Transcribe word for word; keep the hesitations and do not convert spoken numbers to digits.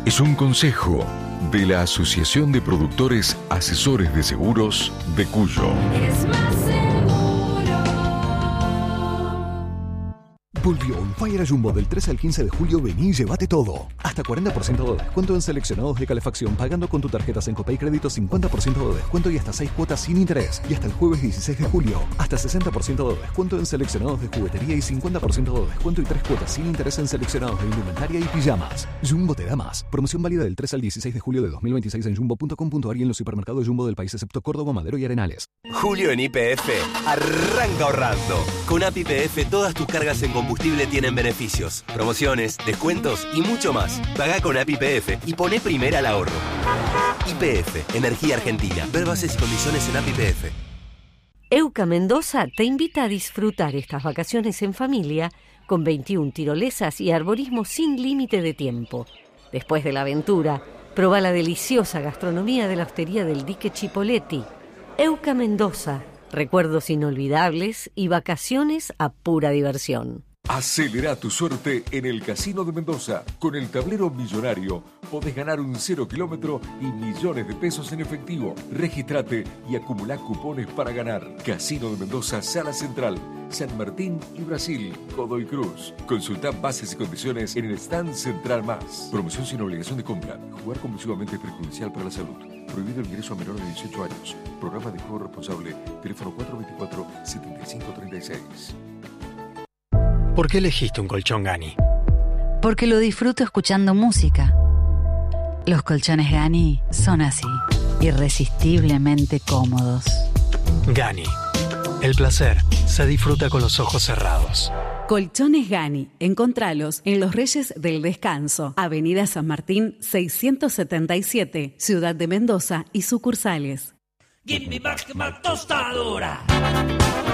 es un consejo de la Asociación de Productores Asesores de Seguros de Cuyo. Es más seguro. Volvió On Fire a Jumbo del tres al quince de julio. Vení y llévate todo. Hasta cuarenta por ciento de descuento en seleccionados de calefacción pagando con tu tarjeta Sencopay Crédito, cincuenta por ciento de descuento y hasta seis cuotas sin interés. Y hasta el jueves dieciséis de julio, hasta sesenta por ciento de descuento en seleccionados de juguetería y cincuenta por ciento de descuento y tres cuotas sin interés en seleccionados de indumentaria y pijamas. Jumbo te da más. Promoción válida del tres al dieciséis de julio de dos mil veintiséis en jumbo punto com punto ar y en los supermercados Jumbo del país excepto Córdoba, Madero y Arenales. Julio en Y P F arranca ahorrando. Con A P I P F todas tus cargas en combustible tienen beneficios, promociones, descuentos y mucho más. Pagá con A P I P F y poné primera al ahorro. Y P F, Energía Argentina. Ver bases y condiciones en A P I P F. Euca Mendoza te invita a disfrutar estas vacaciones en familia con veintiuna tirolesas y arborismo sin límite de tiempo. Después de la aventura, proba la deliciosa gastronomía de la hostería del Dique Chipoletti. Euca Mendoza, recuerdos inolvidables y vacaciones a pura diversión. Acelera tu suerte en el Casino de Mendoza. Con el tablero millonario podés ganar un cero kilómetro y millones de pesos en efectivo. Regístrate y acumulá cupones para ganar. Casino de Mendoza, Sala Central, San Martín y Brasil, Godoy Cruz. Consultá bases y condiciones en el stand Central Más. Promoción sin obligación de compra. Jugar compulsivamente es perjudicial para la salud. Prohibido el ingreso a menores de dieciocho años. Programa de juego responsable. Teléfono cuatro dos cuatro, siete cinco tres seis. ¿Por qué elegiste un colchón Gani? Porque lo disfruto escuchando música. Los colchones Gani son así, irresistiblemente cómodos. Gani. El placer se disfruta con los ojos cerrados. Colchones Gani. Encontralos en Los Reyes del Descanso, Avenida San Martín seiscientos setenta y siete, Ciudad de Mendoza y sucursales. Give me back my tostadora.